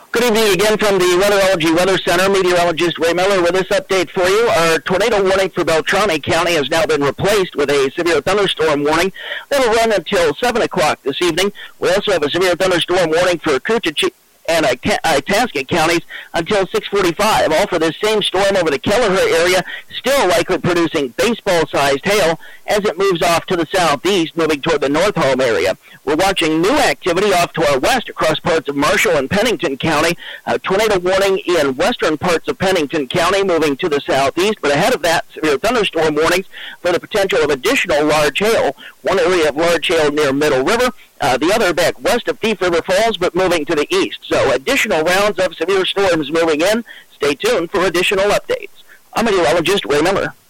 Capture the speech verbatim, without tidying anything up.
Good evening again from the Weatherology Weather Center. Meteorologist Ray Miller with this update for you. Our tornado warning for Beltrami County has now been replaced with a severe thunderstorm warning. That'll run until seven o'clock this evening. We also have a severe thunderstorm warning for Coochee and Itasca counties until six forty-five, all for this same storm over the Kelleher area, still likely producing baseball-sized hail as it moves off to the southeast, moving toward the North Home area. We're watching new activity off to our west across parts of Marshall and Pennington County. A tornado warning in western parts of Pennington County, moving to the southeast, but ahead of that, severe thunderstorm warnings for the potential of additional large hail. One area of large hail near Middle River, Uh, the other back west of Thief River Falls, but moving to the east. So additional rounds of severe storms moving in. Stay tuned for additional updates. I'm meteorologist Ray Miller.